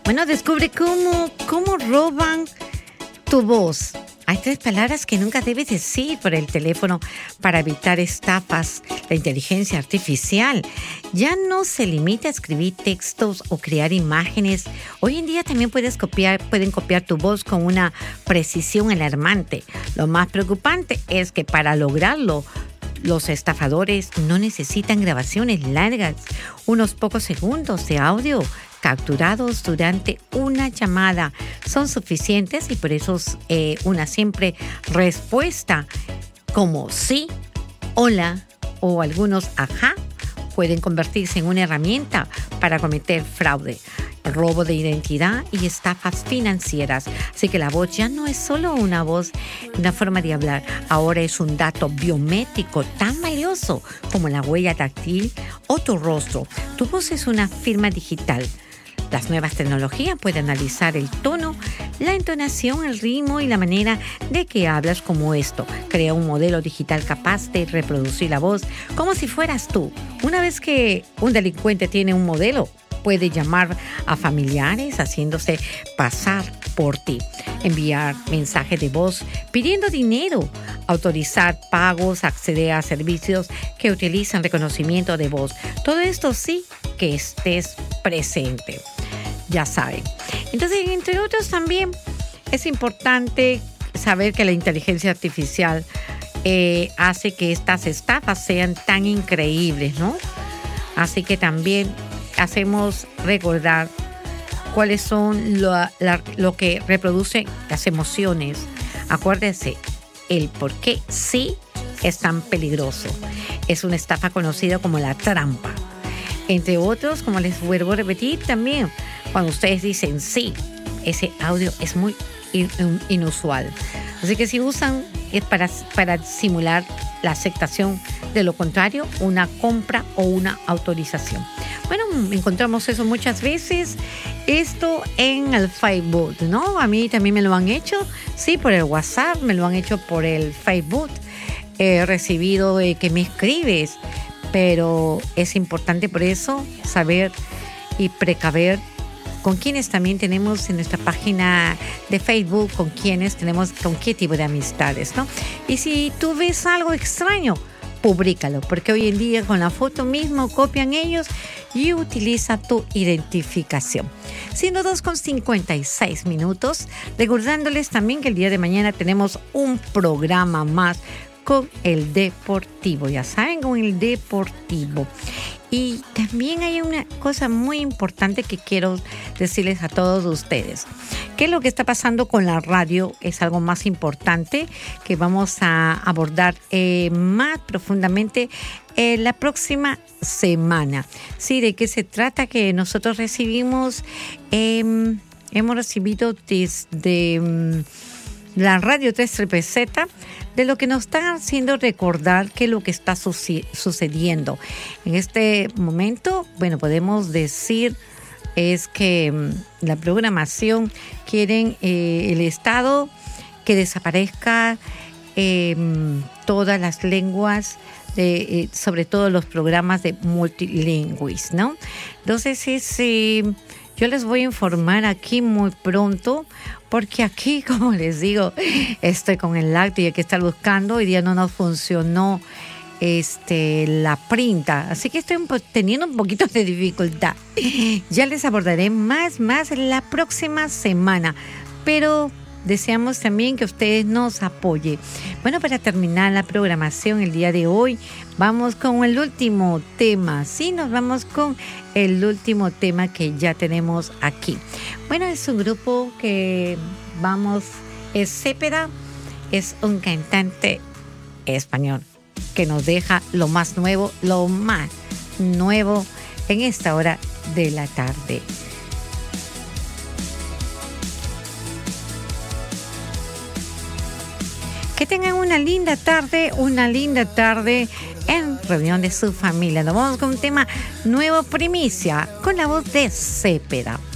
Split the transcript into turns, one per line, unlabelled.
Bueno, descubre cómo roban tu voz. Hay 3 palabras que nunca debes decir por el teléfono para evitar estafas. La inteligencia artificial ya no se limita a escribir textos o crear imágenes. Hoy en día también pueden copiar tu voz con una precisión alarmante. Lo más preocupante es que para lograrlo, los estafadores no necesitan grabaciones largas, unos pocos segundos de audio capturados durante una llamada son suficientes y por eso una simple respuesta como sí, hola o algunos ajá pueden convertirse en una herramienta para cometer fraude, robo de identidad y estafas financieras. Así que la voz ya no es solo una voz, una forma de hablar. Ahora es un dato biométrico tan valioso como la huella táctil o tu rostro. Tu voz es una firma digital. Las nuevas tecnologías pueden analizar el tono, la entonación, el ritmo y la manera de que hablas como esto. Crea un modelo digital capaz de reproducir la voz como si fueras tú. Una vez que un delincuente tiene un modelo, puede llamar a familiares haciéndose pasar por ti, enviar mensajes de voz pidiendo dinero, autorizar pagos, acceder a servicios que utilizan reconocimiento de voz. Todo esto sí que estés presente. Ya saben. Entonces, entre otros también es importante saber que la inteligencia artificial hace que estas estafas sean tan increíbles, ¿no? Así que también hacemos recordar cuáles son lo que reproducen las emociones. Acuérdense, el por qué sí es tan peligroso. Es una estafa conocida como la trampa. Entre otros, como les vuelvo a repetir también, cuando ustedes dicen sí, ese audio es muy inusual. Así que si usan es para simular la aceptación, de lo contrario, una compra o una autorización. Bueno, encontramos eso muchas veces, esto en el Facebook, ¿no? A mí también me lo han hecho, sí, por el WhatsApp, me lo han hecho por el Facebook. He recibido que me escribes, pero es importante por eso saber y precaver con quienes también tenemos en nuestra página de Facebook, con qué tipo de amistades, ¿no? Y si tú ves algo extraño, públicalo, porque hoy en día con la foto mismo copian ellos y utiliza tu identificación. Siendo 2:56, recordándoles también que el día de mañana tenemos un programa más con el Deportivo, ya saben, con el Deportivo. Y también hay una cosa muy importante que quiero decirles a todos ustedes. ¿Qué es lo que está pasando con la radio? Es algo más importante que vamos a abordar más profundamente la próxima semana. Sí, ¿de qué se trata? Que nosotros hemos recibido desde la radio 3ZZ, de lo que nos están haciendo recordar qué es lo que está sucediendo. En este momento, bueno, podemos decir es que la programación quieren el Estado que desaparezca todas las lenguas, sobre todo los programas de multilingües, ¿no? Entonces, yo les voy a informar aquí muy pronto, porque aquí, como les digo, estoy con el lácteo y hay que estar buscando. Hoy día no nos funcionó la printa, así que estoy teniendo un poquito de dificultad. Ya les abordaré más la próxima semana, pero deseamos también que ustedes nos apoyen. Bueno, para terminar la programación el día de hoy, vamos con el último tema. Sí, nos vamos con el último tema que ya tenemos aquí. Bueno, es un grupo que es Cepeda, es un cantante español que nos deja lo más nuevo en esta hora de la tarde. Que tengan una linda tarde en reunión de su familia. Nos vamos con un tema nuevo, primicia, con la voz de Cepeda.